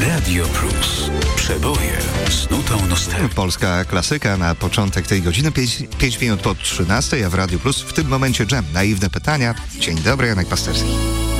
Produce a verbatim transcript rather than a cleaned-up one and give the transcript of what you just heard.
Radio Plus. Przeboje z nutą nostalgii. Polska klasyka na początek tej godziny, pięć minut po trzynastej, a w Radio Plus w tym momencie Dżem. Naiwne pytania. Dzień dobry, Janek Pasterski.